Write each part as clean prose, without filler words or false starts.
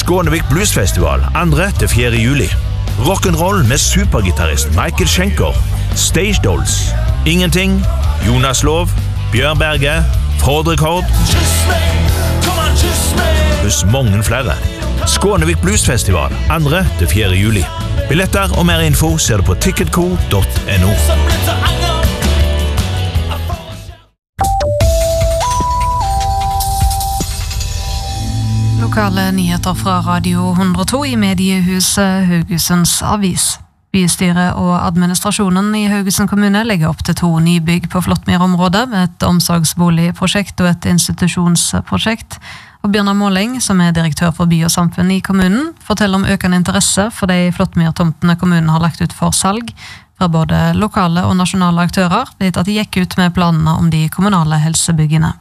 Skånevik Bluesfestival 2.–4. juli. Rock'n'roll med supergitarrist Michael Schenker. Stage Dolls. Ingenting. Jonas Lov. Bjørn Berge. Fordrekord. Pluss mange flere. Skånevik Bluesfestival 2.–4. juli. Billetter og mer info ser du på ticketco.no. Lokale nyheter fra Radio 102 i mediehuset Haugesunds Avis. Bystyret og administrasjonen i Haugesund kommune legger opp til 2 nybygg på Flåttmyr-området med et omsorgsboligprosjekt og et institusjonsprosjekt. Og Bjørnar Måling, som er direktør for by og samfunn i kommunen, forteller om økende interesse for de Flåttmyr-tomtene kommunen har lagt ut for salg fra både lokale og nasjonale aktører, etter at de gikk ut med planene om de kommunale helsebyggene.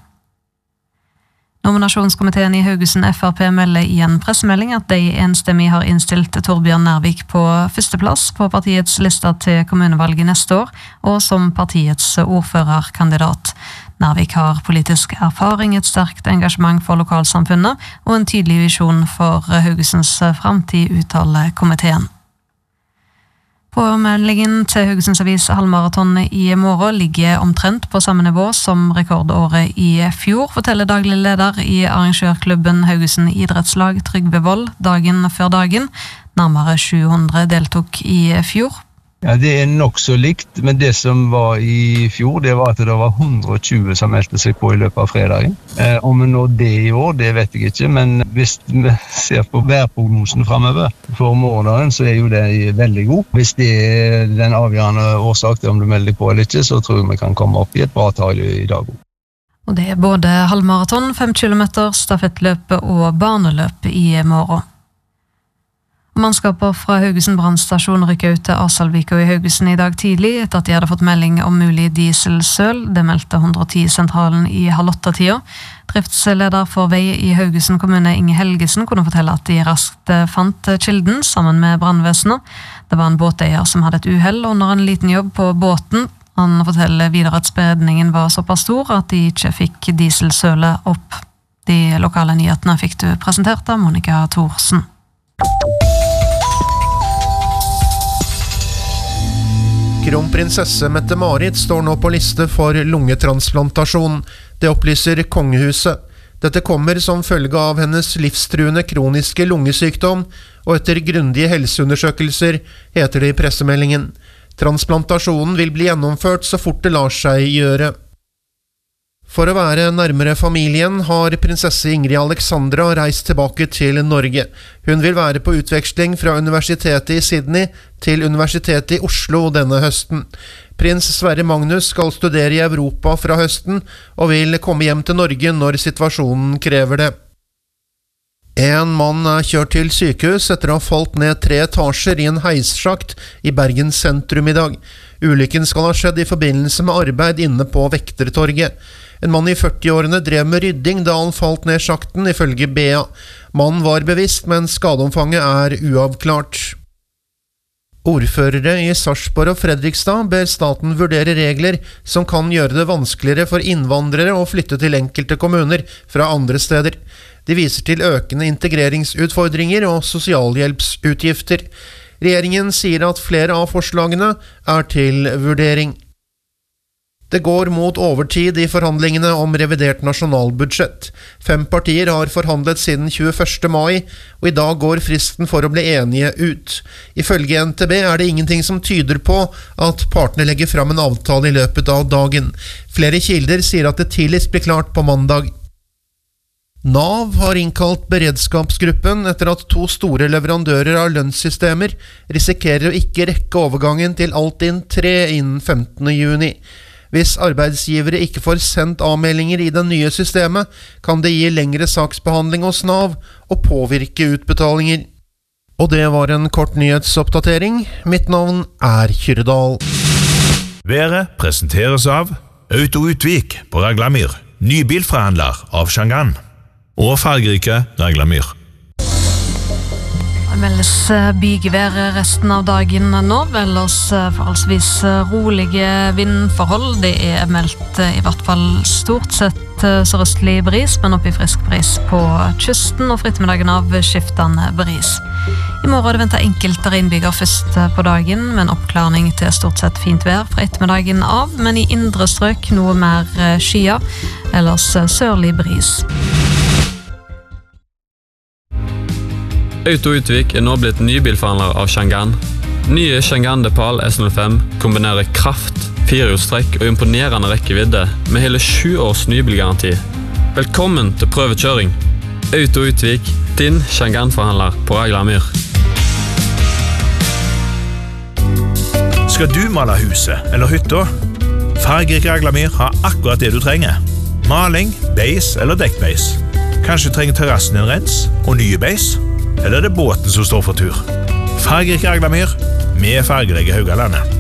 Nominasjonskomiteen i Haugesund FRP melder i en pressemelding at de enstemmig har innstilt Torbjørn Nærvik på førsteplass på partiets liste til kommunevalget neste år, og som partiets ordførerkandidat. Nærvik har politisk erfaring, et sterkt engasjement for lokalsamfunnet og en tydelig visjon for Haugesunds fremtid, uttaler komiteen. Påmeldingen til Haugesunds Avis halvmaraton i morgen ligger omtrent på samme nivå som rekordåret i fjor, forteller daglig leder i arrangørklubben Haugesund idrettslag Trygve Vold dagen før dagen. Nærmere 700 deltok i fjor. Ja, det nok så likt, men det som var i fjor, det var at det var 120 som meldte seg på i løpet av fredagen. Om vi når det i år, det vet jeg ikke, men hvis vi ser på værprognosen fremover for morgendagen, så jo det veldig god. Hvis det den avgjørende årsak til om du melder deg på eller ikke, så tror jeg vi kan komme opp i et bra tall i dag. Og det både halvmaraton, 5 kilometer, stafettløp og barneløp i morgen. Mannskaper fra Haugesund brannstasjon rykker ut til Asalvika i Haugesund i dag tidlig etter at de hadde fått melding om mulig dieselsøl. Det meldte 110-sentralen i 7:30. Driftsleder for vei i Haugesund kommune Inge Helgesen kunne fortelle at de raskt fant kilden sammen med brannvesenet. Det var en båteier som hadde et uhell under en liten jobb på båten. Han forteller videre at spredningen var såpass stor at de ikke fikk dieselsølet opp. De lokale nyhetene fikk du presentert av Monica Thorsen. Kronprinsesse Mette-Marit står nå på liste for lungetransplantasjon. Det opplyser kongehuset. Dette kommer som følge av hennes livstruende kroniske lungesykdom, og etter grundige helseundersøkelser, heter det i pressemeldingen. Transplantasjonen vil bli gjennomført så fort det lar seg gjøre. For å være nærmere familien har prinsesse Ingrid Alexandra reist tilbake til Norge. Hun vil være på utveksling fra Universitetet i Sydney til Universitetet i Oslo denne høsten. Prins Sverre Magnus skal studere i Europa fra høsten, og vil komme hjem til Norge når situasjonen krever det. En mann er kjørt til sykehus etter å ha falt ned 3 etasjer i en heissjakt i Bergen sentrum i dag. Ulykken skal ha skjedd i forbindelse med arbeid inne på Vektertorget. En mann i 40-årene drev med rydding da han falt ned sjakten, ifølge BA. Mannen var bevisst, men skadeomfanget er uavklart. Ordførere i Sarpsborg og Fredrikstad ber staten vurdere regler som kan gjøre det vanskeligere for innvandrere å flytte til enkelte kommuner fra andre steder. De viser til økende integreringsutfordringer og sosialhjelpsutgifter. Regjeringen sier at flere av forslagene er til vurdering. Det går mot overtid i forhandlingene om revidert nasjonalbudsjett. 5 partier har forhandlet siden 21. mai, og i dag går fristen for å bli enige ut. Ifølge NTB er det ingenting som tyder på at partene legger fram en avtale i løpet av dagen. Flere kilder sier at det tidligst blir klart på mandag. Nav har innkalt beredskapsgruppen etter at 2 store leverandører av lønnssystemer risikerer å ikke rekke overgangen til Altinn 3 innen 15. juni. Hvis arbeidsgivere ikke får sendt avmeldinger i det nye systemet, kan det gi lengre saksbehandling hos Nav og påvirke utbetalinger. Og det var en kort nyhetsoppdatering. Mitt navn er Kyrdal. Været presenteres av Auto Utvik på Raglamyr, ny bilforhandler av Shangan, og fargerike Raglamyr. Det meldes bygevær resten av dagen nå, ellers forholdsvis rolige vindforhold. Det er meldt i hvert fall stort sett til sørøstlig bris, men opp i frisk bris på kysten, og for ettermiddagen av skiftende bris. I morgen er det ventet enkelte regnbyger først på dagen, men oppklarning til stort sett fint vær fra ettermiddagen av, men i indre strøk noe mer skyer, ellers sørlig bris. Auto Utvik er nå blitt nybilforhandler av Chang'an. Nye Chang'an Depal S05 kombinerer kraft, 4-hjulstrekk og imponerende rekkevidde med hele 7 års nybilgaranti. Velkommen til prøvekjøring. Auto Utvik, din Chang'an-forhandler på Raglamyr. Skal du male huset eller hytta? Fargerik Raglamyr har akkurat det du trenger. Maling, beis eller dekkbeis. Kanskje trenger terrassen en rens og nye beis? Eller er det båten som står for tur? Fargerik Raglamyr med fargelegge Haugalandet.